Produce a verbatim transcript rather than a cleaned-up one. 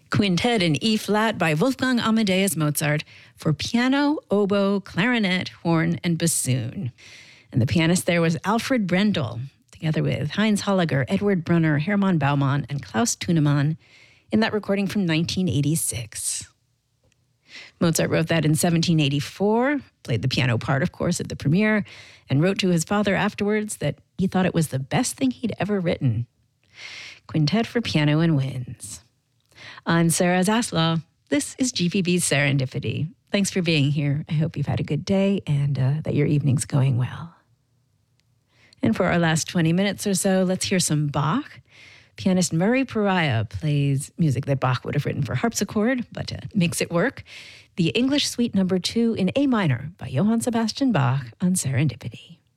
Quintet in E-flat by Wolfgang Amadeus Mozart for piano, oboe, clarinet, horn, and bassoon. And the pianist there was Alfred Brendel, together with Heinz Holliger, Edward Brunner, Hermann Baumann, and Klaus Thunemann in that recording from nineteen eighty-six. Mozart wrote that in seventeen eighty-four, played the piano part, of course, at the premiere, and wrote to his father afterwards that he thought it was the best thing he'd ever written. Quintet for piano and winds. I'm Sarah Zaslaw. This is G P B's Serendipity. Thanks for being here. I hope you've had a good day and uh, that your evening's going well. And for our last twenty minutes or so, let's hear some Bach. Pianist Murray Pariah plays music that Bach would have written for harpsichord, but uh, makes it work. The English Suite Number Two in A minor by Johann Sebastian Bach on Serendipity.